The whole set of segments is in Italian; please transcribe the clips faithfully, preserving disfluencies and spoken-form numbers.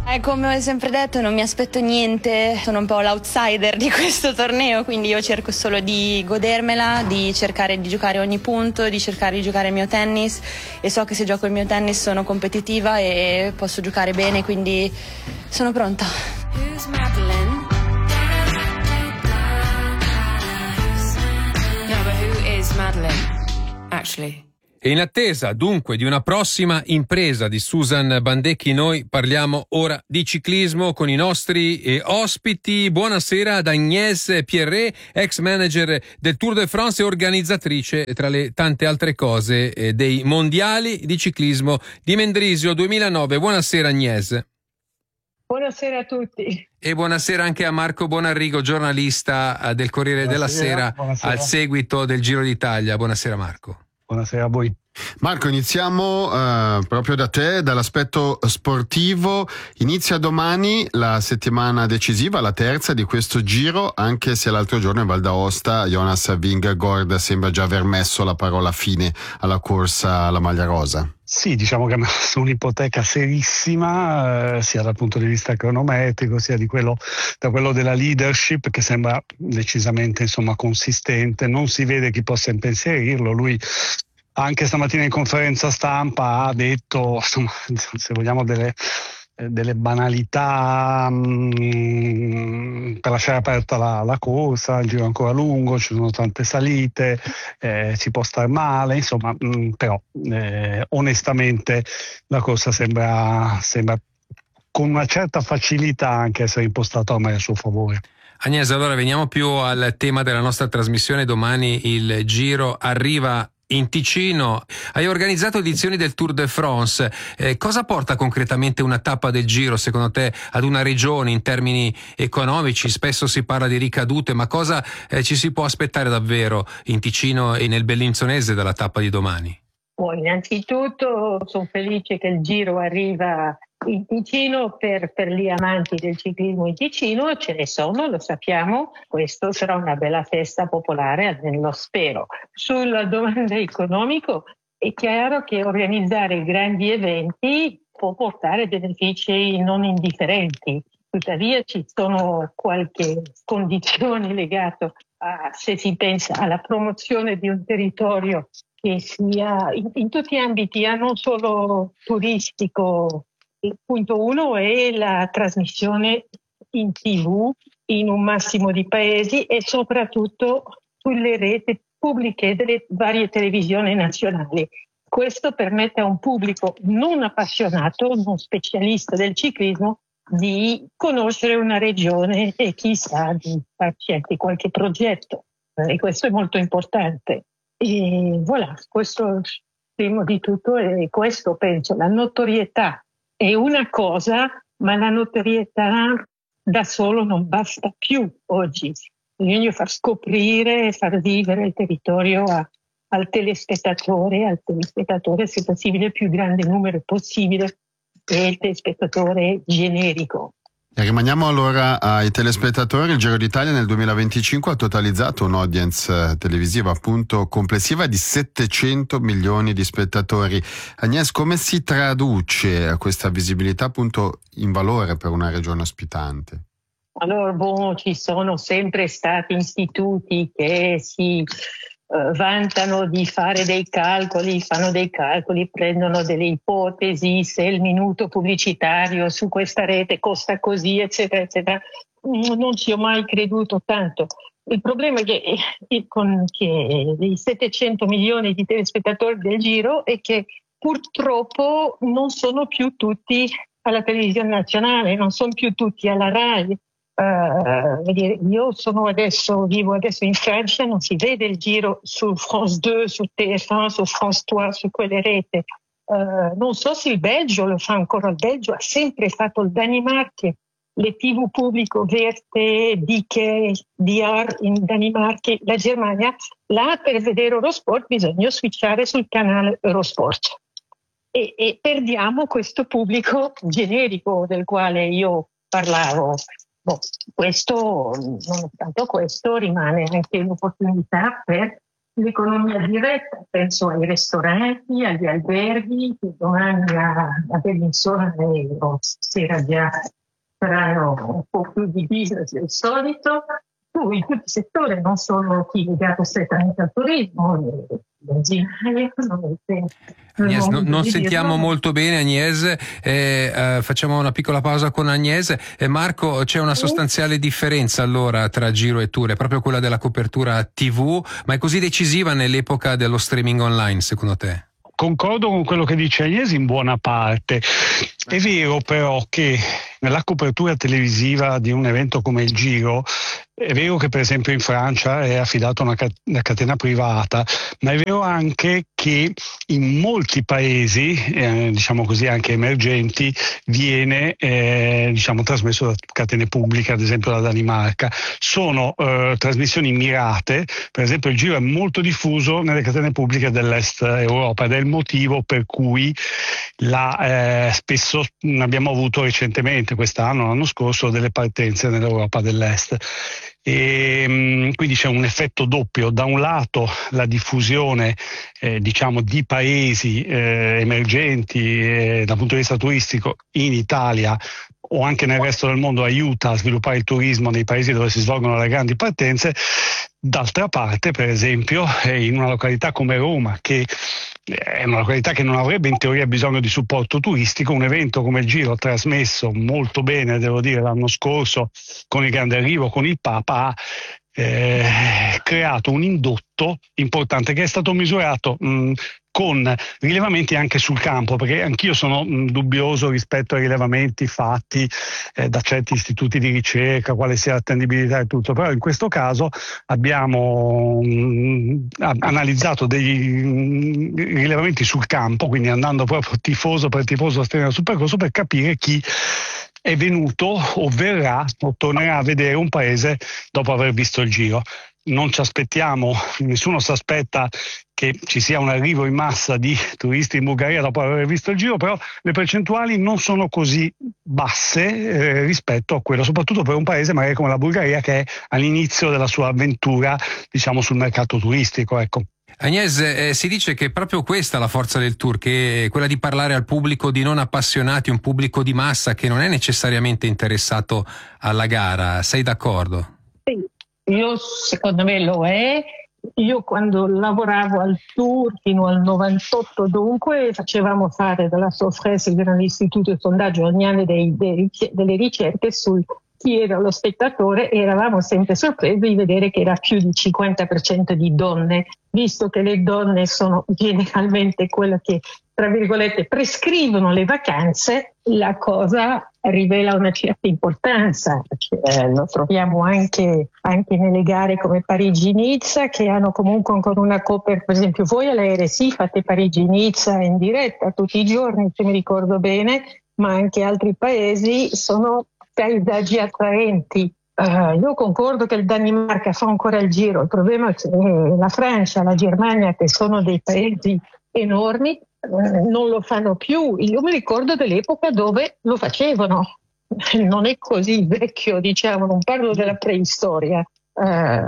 Eh, come ho sempre detto, non mi aspetto niente, sono un po' l'outsider di questo torneo, quindi io cerco solo di godermela, di cercare di giocare ogni punto, di cercare di giocare il mio tennis, e so che se gioco il mio tennis sono competitiva e posso giocare bene, quindi sono pronta. Who's Madeline? No, but who is Madeline, actually? E in attesa dunque di una prossima impresa di Susan Bandecchi, noi parliamo ora di ciclismo con i nostri eh, ospiti. Buonasera ad Agnès Pierret, ex manager del Tour de France e organizzatrice, tra le tante altre cose, eh, dei mondiali di ciclismo di Mendrisio duemilanove. Buonasera Agnès. Buonasera a tutti. E buonasera anche a Marco Bonarrigo, giornalista eh, del Corriere buonasera, della Sera, buonasera. Al seguito del Giro d'Italia. Buonasera Marco. Buonasera a voi. Marco, iniziamo uh, proprio da te, dall'aspetto sportivo. Inizia domani la settimana decisiva, la terza di questo Giro, anche se l'altro giorno in Val d'Aosta Jonas Vingegaard sembra già aver messo la parola fine alla corsa alla maglia rosa. Sì, diciamo che è un'ipoteca serissima, eh, sia dal punto di vista cronometrico, sia di quello, da quello della leadership, che sembra decisamente insomma consistente. Non si vede chi possa impensierirlo. Lui anche stamattina in conferenza stampa ha detto, insomma, se vogliamo, delle, delle banalità mh, per lasciare aperta la, la corsa. Il giro è ancora lungo, ci sono tante salite, eh, si può star male, insomma, mh, però eh, onestamente la corsa sembra, sembra con una certa facilità anche essere impostata ormai a suo favore. Agnès, allora veniamo più al tema della nostra trasmissione. Domani il Giro arriva in Ticino. Hai organizzato edizioni del Tour de France. Eh, cosa porta concretamente una tappa del Giro, secondo te, ad una regione in termini economici? Spesso si parla di ricadute, ma cosa eh, ci si può aspettare davvero in Ticino e nel Bellinzonese dalla tappa di domani? Oh, innanzitutto sono felice che il Giro arriva in Ticino. Per, per gli amanti del ciclismo in Ticino ce ne sono, lo sappiamo. Questo sarà una bella festa popolare, almeno lo spero. Sulla domanda economica è chiaro che organizzare grandi eventi può portare benefici non indifferenti. Tuttavia ci sono qualche condizioni legate a, se si pensa alla promozione di un territorio che sia in, in tutti gli ambiti, non solo turistico. Il punto uno è la trasmissione in tivù in un massimo di paesi e soprattutto sulle reti pubbliche delle varie televisioni nazionali. Questo permette a un pubblico non appassionato, non specialista del ciclismo, di conoscere una regione e chissà di farci anche qualche progetto. E questo è molto importante. E voilà, questo primo di tutto è questo, penso, la notorietà. È una cosa, ma la notorietà da solo non basta più oggi. Bisogna far scoprire e far vivere il territorio a, al telespettatore, al telespettatore se possibile il più grande numero possibile, e il telespettatore generico. E rimaniamo allora ai telespettatori. Il Giro d'Italia nel duemilaventicinque ha totalizzato un'audience televisiva appunto complessiva di settecento milioni di spettatori. Agnès, come si traduce questa visibilità appunto in valore per una regione ospitante? Allora, boh, ci sono sempre stati istituti che si Uh, vantano di fare dei calcoli, fanno dei calcoli, prendono delle ipotesi, se il minuto pubblicitario su questa rete costa così, eccetera, eccetera. Non ci ho mai creduto tanto. Il problema è che, eh, con che i settecento milioni di telespettatori del Giro è che purtroppo non sono più tutti alla televisione nazionale, non sono più tutti alla RAI. Uh, io sono adesso, vivo adesso in Francia, non si vede il Giro su France due, su T F uno, su France due, su quelle rete. Uh, non so se il Belgio lo fa ancora. Il Belgio ha sempre fatto il Danimarca, le tivù pubblico, Verte, D K, D R in Danimarca, la Germania. Là per vedere Eurosport bisogna switchare sul canale Eurosport e, e perdiamo questo pubblico generico del quale io parlavo. Boh, questo, nonostante questo, rimane anche l'opportunità per l'economia diretta, penso ai ristoranti, agli alberghi, che domani a, a Bellinzona o stasera già saranno un po' più di business del solito, tu in tutti i settori, non solo chi è legato strettamente al turismo, Agnès, no, non sentiamo molto bene Agnès, eh, eh, facciamo una piccola pausa con Agnès. Eh, Marco, c'è una sostanziale differenza allora tra Giro e Tour, è proprio quella della copertura tivù, ma è così decisiva nell'epoca dello streaming online secondo te? Concordo con quello che dice Agnès in buona parte. È vero però che nella copertura televisiva di un evento come il Giro, è vero che per esempio in Francia è affidata a una, cat- una catena privata, ma è vero anche che in molti paesi, eh, diciamo così anche emergenti, viene eh, diciamo trasmesso da catene pubbliche, ad esempio la Danimarca. Sono eh, trasmissioni mirate, per esempio il Giro è molto diffuso nelle catene pubbliche dell'Est Europa ed è il motivo per cui la, eh, spesso abbiamo avuto recentemente, quest'anno, l'anno scorso, delle partenze nell'Europa dell'Est. E quindi c'è un effetto doppio: da un lato la diffusione eh, diciamo di paesi eh, emergenti eh, dal punto di vista turistico in Italia o anche nel resto del mondo aiuta a sviluppare il turismo nei paesi dove si svolgono le grandi partenze. D'altra parte, per esempio, in una località come Roma, che è una località che non avrebbe in teoria bisogno di supporto turistico, un evento come il Giro, trasmesso molto bene, devo dire, l'anno scorso con il Grande Arrivo, con il Papa, ha eh, creato un indotto importante che è stato misurato mh, con rilevamenti anche sul campo, perché anch'io sono mh, dubbioso rispetto ai rilevamenti fatti eh, da certi istituti di ricerca, quale sia l'attendibilità e tutto, però in questo caso abbiamo mh, analizzato dei mh, rilevamenti sul campo, quindi andando proprio tifoso per tifoso a stare sul percorso per capire chi è venuto o verrà o tornerà a vedere un paese dopo aver visto il Giro. Non ci aspettiamo, nessuno si aspetta che ci sia un arrivo in massa di turisti in Bulgaria dopo aver visto il Giro, però le percentuali non sono così basse eh, rispetto a quello, soprattutto per un paese magari come la Bulgaria che è all'inizio della sua avventura, diciamo, sul mercato turistico, ecco. Agnès, eh, si dice che è proprio questa la forza del tour, che è quella di parlare al pubblico di non appassionati, un pubblico di massa che non è necessariamente interessato alla gara. Sei d'accordo? Sì, io secondo me lo è. Io quando lavoravo al tour fino al novantotto, dunque, facevamo fare dalla Sofres, il grande istituto di sondaggio ogni anno dei, dei, delle ricerche sul chi era lo spettatore, e eravamo sempre sorpresi di vedere che era più di cinquanta per cento di donne, visto che le donne sono generalmente quelle che, tra virgolette, prescrivono le vacanze. La cosa rivela una certa importanza, eh, lo troviamo anche, anche nelle gare come Parigi-Nizza, che hanno comunque ancora una copertura. Per esempio voi alla R S I fate Parigi-Nizza in diretta tutti i giorni, se mi ricordo bene, ma anche altri paesi sono paesaggi attraenti. Uh, io concordo che il Danimarca fa ancora il Giro, il problema è che la Francia, la Germania, che sono dei paesi enormi, uh, non lo fanno più. Io mi ricordo dell'epoca dove lo facevano, non è così vecchio, diciamo, non parlo della preistoria, uh,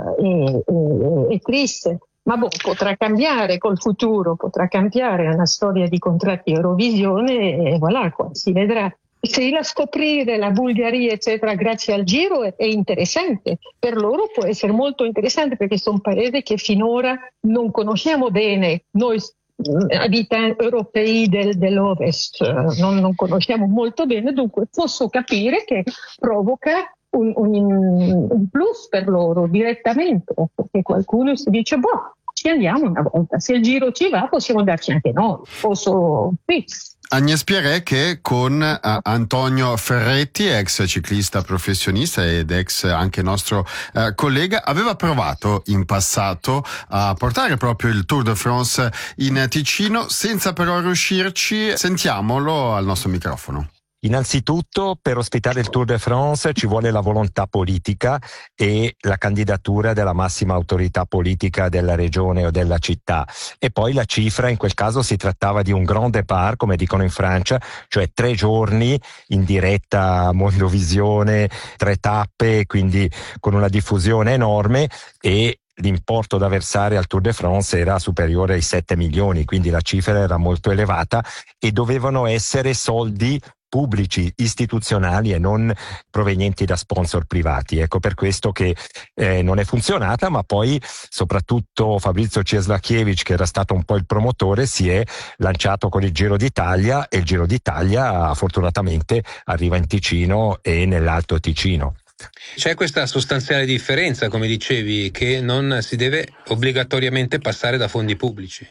è, è, è triste. Ma boh, potrà cambiare col futuro, potrà cambiare una storia di contratti Eurovisione e voilà, qua si vedrà. Se la scoprire la Bulgaria eccetera grazie al Giro è, è interessante, per loro può essere molto interessante perché sono paesi che finora non conosciamo bene, noi abitanti europei del, dell'Ovest non, non conosciamo molto bene, dunque posso capire che provoca un, un, un plus per loro direttamente, perché qualcuno si dice boh, ci andiamo una volta, se il Giro ci va possiamo andarci anche noi, posso sì. Agnès Pierret, che con uh, Antonio Ferretti, ex ciclista professionista ed ex anche nostro uh, collega, aveva provato in passato a portare proprio il Tour de France in Ticino, senza però riuscirci. Sentiamolo al nostro microfono. Innanzitutto, per ospitare il Tour de France ci vuole la volontà politica e la candidatura della massima autorità politica della regione o della città, e poi la cifra. In quel caso si trattava di un grand départ, come dicono in Francia, cioè tre giorni in diretta Mondovisione, tre tappe, quindi con una diffusione enorme, e l'importo da versare al Tour de France era superiore ai sette milioni, quindi la cifra era molto elevata e dovevano essere soldi pubblici, istituzionali e non provenienti da sponsor privati. Ecco per questo che eh, non è funzionata, ma poi soprattutto Fabrizio Cieslakiewicz, che era stato un po' il promotore, si è lanciato con il Giro d'Italia e il Giro d'Italia fortunatamente arriva in Ticino e nell'Alto Ticino. C'è questa sostanziale differenza, come dicevi, che non si deve obbligatoriamente passare da fondi pubblici.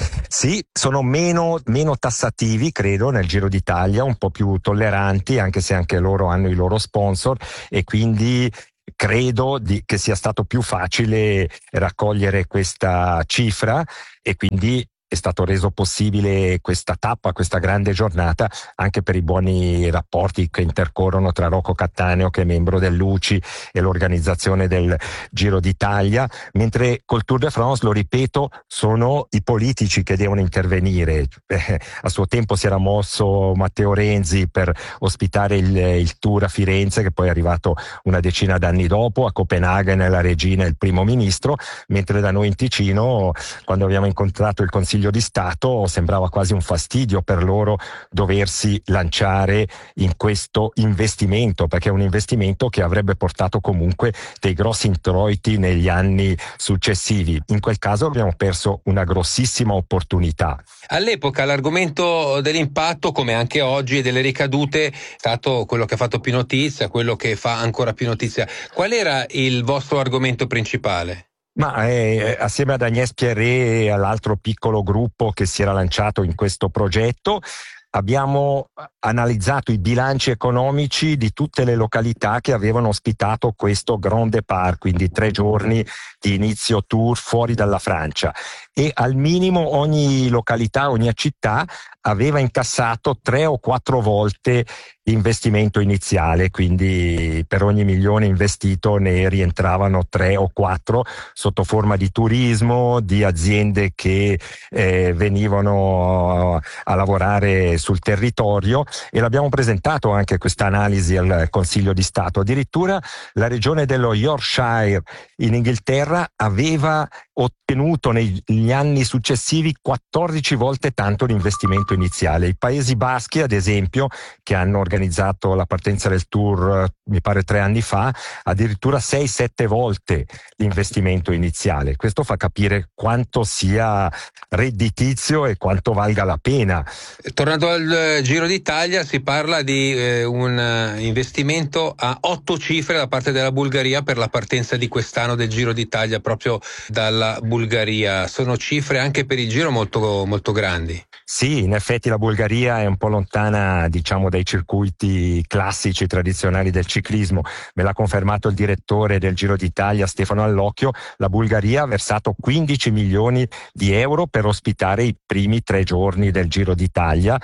Sì, sono meno, meno tassativi, credo, nel Giro d'Italia, un po' più tolleranti, anche se anche loro hanno i loro sponsor, e quindi credo di, che sia stato più facile raccogliere questa cifra, e quindi è stato reso possibile questa tappa, questa grande giornata, anche per i buoni rapporti che intercorrono tra Rocco Cattaneo, che è membro dell'U C I, e l'organizzazione del Giro d'Italia, mentre col Tour de France, lo ripeto, sono i politici che devono intervenire. Eh, a suo tempo si era mosso Matteo Renzi per ospitare il, il Tour a Firenze, che poi è arrivato una decina d'anni dopo, a Copenaghen la regina e il primo ministro, mentre da noi in Ticino, quando abbiamo incontrato il Consiglio di Stato, sembrava quasi un fastidio per loro doversi lanciare in questo investimento, perché è un investimento che avrebbe portato comunque dei grossi introiti negli anni successivi. In quel caso abbiamo perso una grossissima opportunità. All'epoca l'argomento dell'impatto, come anche oggi, e delle ricadute è stato quello che ha fatto più notizia, quello che fa ancora più notizia. Qual era il vostro argomento principale? Ma eh, assieme ad Agnès Pierret e all'altro piccolo gruppo che si era lanciato in questo progetto, abbiamo analizzato i bilanci economici di tutte le località che avevano ospitato questo Grand Départ, quindi tre giorni di inizio tour fuori dalla Francia, e al minimo ogni località, ogni città aveva incassato tre o quattro volte l'investimento iniziale, quindi per ogni milione investito ne rientravano tre o quattro sotto forma di turismo, di aziende che eh, venivano a lavorare sul territorio, e l'abbiamo presentato anche questa analisi al Consiglio di Stato. Addirittura la regione dello Yorkshire in Inghilterra aveva ottenuto negli anni successivi quattordici volte tanto l'investimento iniziale. I Paesi Baschi, ad esempio, che hanno organizzato la partenza del Tour mi pare tre anni fa, addirittura sei sette volte l'investimento iniziale. Questo fa capire quanto sia redditizio e quanto valga la pena. Tornando al Giro d'Italia, si parla di eh, un investimento a otto cifre da parte della Bulgaria per la partenza di quest'anno del Giro d'Italia proprio dalla Bulgaria. Sono cifre anche per il Giro molto, molto grandi. Sì, in effetti la Bulgaria è un po' lontana, diciamo, dai circuiti classici, tradizionali del ciclismo. Me l'ha confermato il direttore del Giro d'Italia, Stefano Allocchio. La Bulgaria ha versato quindici milioni di euro per ospitare i primi tre giorni del Giro d'Italia,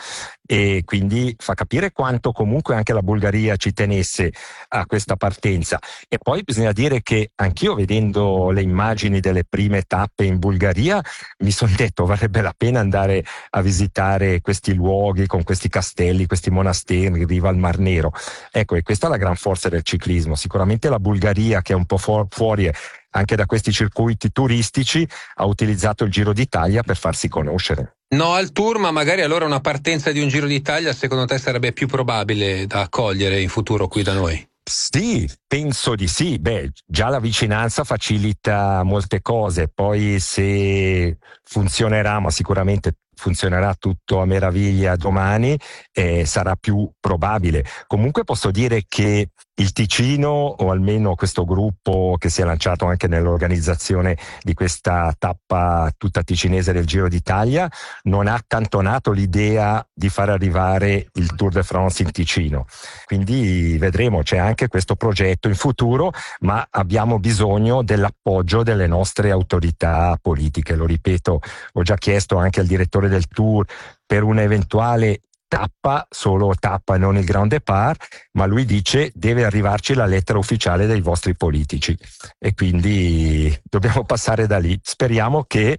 e quindi fa capire quanto comunque anche la Bulgaria ci tenesse a questa partenza. E poi bisogna dire che anch'io, vedendo le immagini delle prime tappe in Bulgaria, mi sono detto varrebbe la pena andare a visitare questi luoghi con questi castelli, questi monasteri in riva al Mar Nero. Ecco, e questa è la gran forza del ciclismo. Sicuramente la Bulgaria, che è un po' fu- fuori anche da questi circuiti turistici, ha utilizzato il Giro d'Italia per farsi conoscere. No al Tour, ma magari allora una partenza di un Giro d'Italia secondo te sarebbe più probabile da accogliere in futuro qui da noi? Sì, penso di sì. Beh, già la vicinanza facilita molte cose, poi se funzionerà, ma sicuramente funzionerà tutto a meraviglia domani, eh, sarà più probabile. Comunque posso dire che il Ticino, o almeno questo gruppo che si è lanciato anche nell'organizzazione di questa tappa tutta ticinese del Giro d'Italia, non ha accantonato l'idea di far arrivare il Tour de France in Ticino. Quindi vedremo, c'è anche questo progetto in futuro, ma abbiamo bisogno dell'appoggio delle nostre autorità politiche. Lo ripeto, ho già chiesto anche al direttore del Tour per un'eventuale tappa, solo tappa e non il Grand Départ, ma lui dice deve arrivarci la lettera ufficiale dei vostri politici, e quindi dobbiamo passare da lì. Speriamo che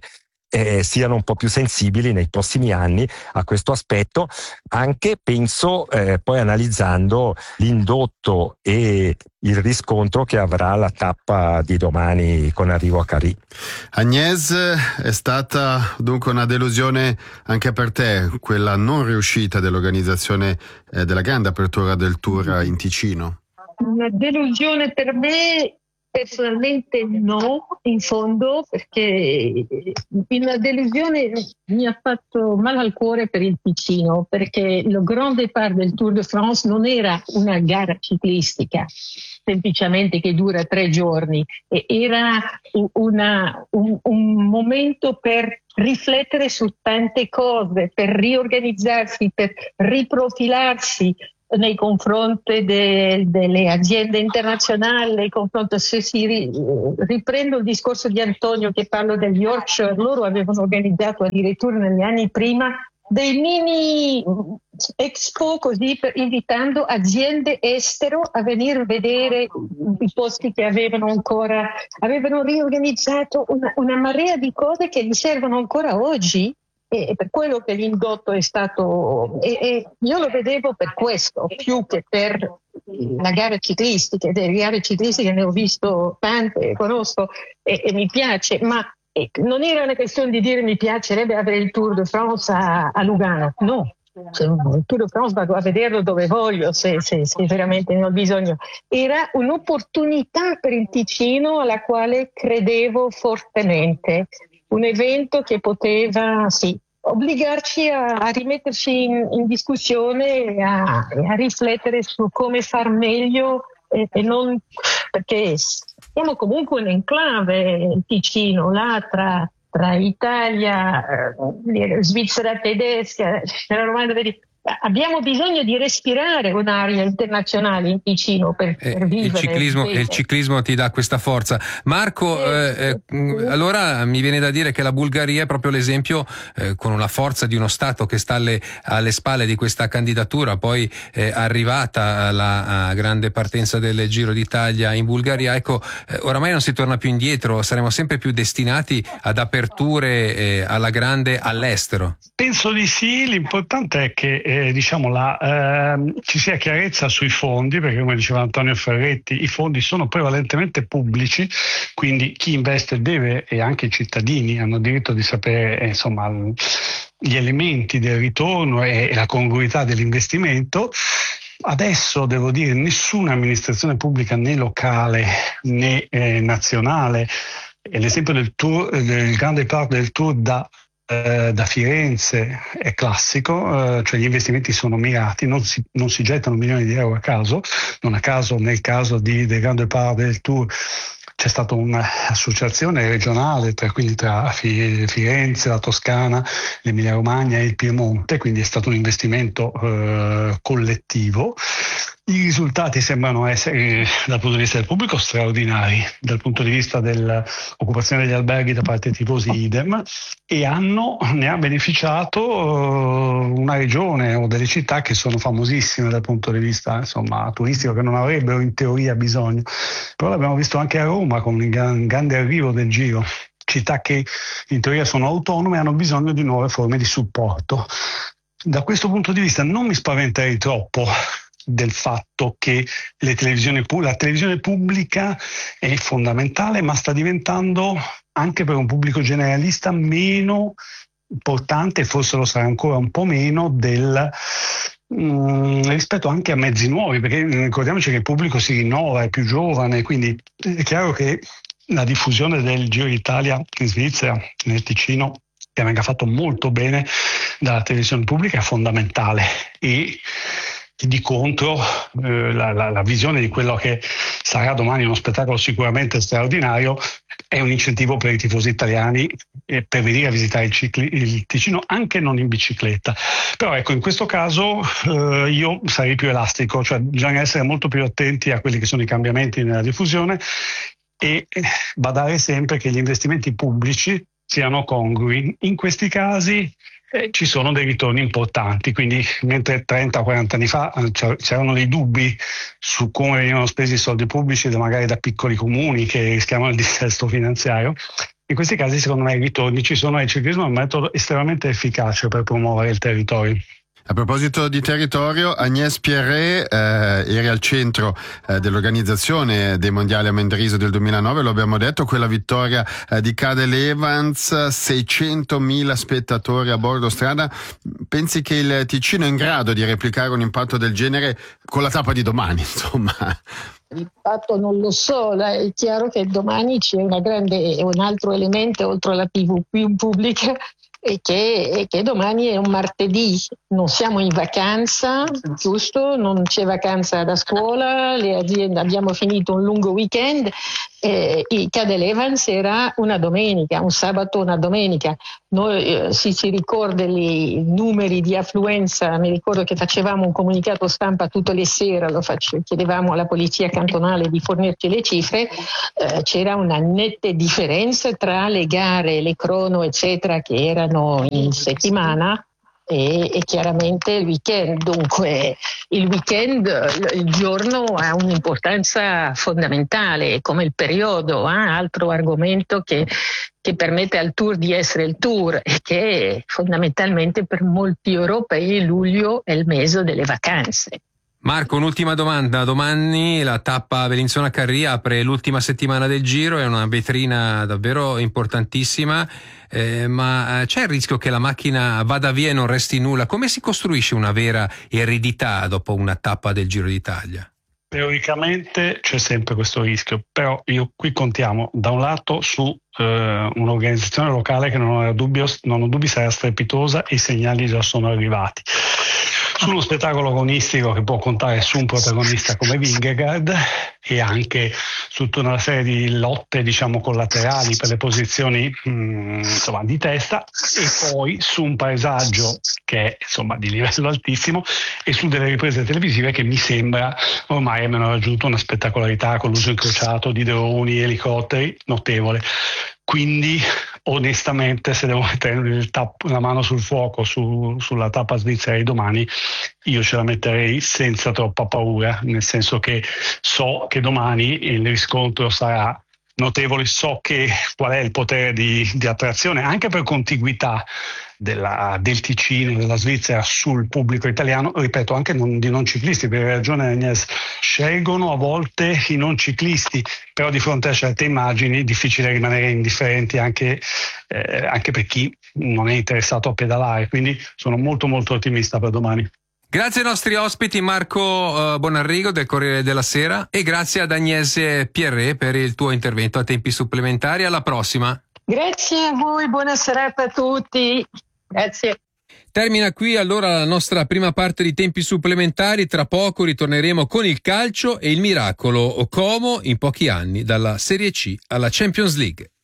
eh, siano un po' più sensibili nei prossimi anni a questo aspetto, anche penso eh, poi analizzando l'indotto e il riscontro che avrà la tappa di domani con arrivo a Carì. Agnès, è stata dunque una delusione anche per te quella non riuscita dell'organizzazione eh, della grande apertura del Tour in Ticino? Una delusione per me personalmente no, in fondo, perché una delusione mi ha fatto male al cuore per il Ticino, perché il Grand Départ del Tour de France non era una gara ciclistica semplicemente che dura tre giorni, era una, un, un momento per riflettere su tante cose, per riorganizzarsi, per riprofilarsi nei confronti de, delle aziende internazionali, nei confronti, se si ri, riprendo il discorso di Antonio che parlo del Yorkshire, loro avevano organizzato addirittura negli anni prima dei mini expo così, per, invitando aziende estero a venire a vedere i posti che avevano ancora, avevano riorganizzato una, una marea di cose che gli servono ancora oggi. E per quello che l'indotto è stato, e, e io lo vedevo per questo, più che per la gara ciclistica. Delle gare ciclistiche ne ho visto tante, conosco e, e mi piace, ma e, non era una questione di dire mi piacerebbe avere il Tour de France a, a Lugano, no. Cioè, il Tour de France vado a vederlo dove voglio, se, se, se veramente ne ho bisogno. Era un'opportunità per il Ticino alla quale credevo fortemente. Un evento che poteva, sì, obbligarci a, a rimetterci in, in discussione e a, a riflettere su come far meglio e, e non, perché siamo comunque un enclave Ticino, là tra, tra Italia, eh, Svizzera tedesca, la Romagna, abbiamo bisogno di respirare un'area internazionale in Ticino per, per vivere. Il ciclismo, il ciclismo ti dà questa forza. Marco, eh, eh, allora mi viene da dire che la Bulgaria è proprio l'esempio, eh, con una forza di uno Stato che sta alle, alle spalle di questa candidatura, poi eh, arrivata la grande partenza del Giro d'Italia in Bulgaria. Ecco, eh, oramai non si torna più indietro, saremo sempre più destinati ad aperture eh, alla grande all'estero. Penso di sì, l'importante è che eh, diciamo la, eh, ci sia chiarezza sui fondi, perché come diceva Antonio Ferretti i fondi sono prevalentemente pubblici, quindi chi investe deve, e anche i cittadini hanno diritto di sapere eh, insomma gli elementi del ritorno e, e la congruità dell'investimento. Adesso devo dire nessuna amministrazione pubblica né locale né eh, nazionale, e l'esempio del tour, del grande part del tour da da Firenze è classico, eh, cioè gli investimenti sono mirati, non si, non si gettano milioni di euro a caso, non a caso nel caso di, del grande part del tour c'è stata un'associazione regionale tra, quindi tra Firenze, la Toscana, l'Emilia Romagna e il Piemonte, quindi è stato un investimento eh, collettivo. I risultati sembrano essere, dal punto di vista del pubblico, straordinari, dal punto di vista dell'occupazione degli alberghi da parte dei tifosi idem, e hanno, ne ha beneficiato uh, una regione o delle città che sono famosissime dal punto di vista insomma turistico, che non avrebbero in teoria bisogno. Però l'abbiamo visto anche a Roma con il gran, grande arrivo del Giro, città che in teoria sono autonome e hanno bisogno di nuove forme di supporto. Da questo punto di vista non mi spaventerei troppo del fatto che le televisioni, la televisione pubblica è fondamentale, ma sta diventando anche per un pubblico generalista meno importante, forse lo sarà ancora un po' meno del mh, rispetto anche a mezzi nuovi, perché ricordiamoci che il pubblico si rinnova, è più giovane, quindi è chiaro che la diffusione del Giro d'Italia in Svizzera, nel Ticino, che venga fatto molto bene dalla televisione pubblica è fondamentale, e di contro eh, la, la, la visione di quello che sarà domani uno spettacolo sicuramente straordinario è un incentivo per i tifosi italiani eh, per venire a visitare il, cicli, il Ticino, anche non in bicicletta. Però ecco, in questo caso eh, io sarei più elastico, cioè bisogna essere molto più attenti a quelli che sono i cambiamenti nella diffusione e eh, badare sempre che gli investimenti pubblici siano congrui. In questi casi Eh, ci sono dei ritorni importanti, quindi mentre trenta quaranta anni fa eh, c'erano dei dubbi su come venivano spesi i soldi pubblici da magari da piccoli comuni che rischiavano il dissesto finanziario, In questi casi secondo me i ritorni ci sono e il ciclismo è un metodo estremamente efficace per promuovere il territorio. A proposito di territorio, Agnès Pierret, eh, eri al centro eh, dell'organizzazione dei mondiali a Mendrisio del duemilanove, lo abbiamo detto, quella vittoria eh, di Cadel Evans, seicentomila spettatori a bordo strada. Pensi che il Ticino è in grado di replicare un impatto del genere con la tappa di domani, insomma? L'impatto non lo so, è chiaro che domani c'è una grande, un altro elemento oltre alla tivù più pubblica, e che, e che domani è un martedì, non siamo in vacanza, giusto? Non c'è vacanza da scuola, le aziende abbiamo finito un lungo weekend. Eh, il Cadel Evans era una domenica, un sabato, una domenica. Noi eh, si, si ricorda i numeri di affluenza, mi ricordo che facevamo un comunicato stampa tutte le sere, lo face, chiedevamo alla polizia cantonale di fornirci le cifre, eh, c'era una netta differenza tra le gare, le crono eccetera che erano in settimana e, e chiaramente il weekend. Dunque il weekend, il giorno ha un'importanza fondamentale come il periodo, eh? Altro argomento che, che permette al Tour di essere il Tour e che fondamentalmente per molti europei luglio è il mese delle vacanze. Marco, un'ultima domanda. Domani la tappa Bellinzona-Carri apre l'ultima settimana del Giro, è una vetrina davvero importantissima, eh, ma c'è il rischio che la macchina vada via e non resti nulla? Come si costruisce una vera eredità dopo una tappa del Giro d'Italia? Teoricamente c'è sempre questo rischio, però io qui contiamo da un lato su eh, un'organizzazione locale che non ho, dubbio, non ho dubbi sarà strepitosa e i segnali già sono arrivati. Su uno spettacolo agonistico che può contare su un protagonista come Vingegaard e anche su tutta una serie di lotte, diciamo, collaterali per le posizioni mh, insomma, di testa, e poi su un paesaggio che è insomma di livello altissimo e su delle riprese televisive che mi sembra ormai abbiano raggiunto una spettacolarità con l'uso incrociato di droni, elicotteri notevole. Quindi onestamente, se devo mettere il tap, la mano sul fuoco su, sulla tappa svizzera di domani, io ce la metterei senza troppa paura, nel senso che so che domani il riscontro sarà notevole, so che qual è il potere di, di attrazione anche per contiguità della, del Ticino, della Svizzera sul pubblico italiano, ripeto, anche non, di non ciclisti, per ragione Agnès, scelgono a volte i non ciclisti, però di fronte a certe immagini è difficile rimanere indifferenti anche, eh, anche per chi non è interessato a pedalare, quindi sono molto molto ottimista per domani. Grazie ai nostri ospiti, Marco uh, Bonarrigo del Corriere della Sera, e grazie ad Agnès Pierret per il tuo intervento a Tempi Supplementari. Alla prossima. Grazie a voi, buona serata a tutti. Grazie. Termina qui allora la nostra prima parte di Tempi Supplementari. Tra poco ritorneremo con il calcio e il miracolo Como in pochi anni dalla Serie C alla Champions League.